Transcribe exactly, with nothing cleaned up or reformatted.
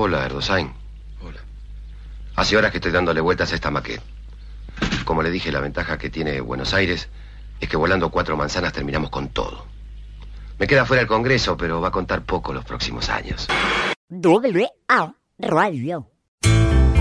Hola, Erdosain. Hola. Hace horas que estoy dándole vueltas a esta maqueta. Como le dije, la ventaja que tiene Buenos Aires es que volando cuatro manzanas terminamos con todo. Me queda fuera el Congreso, pero va a contar poco los próximos años. W A Radio.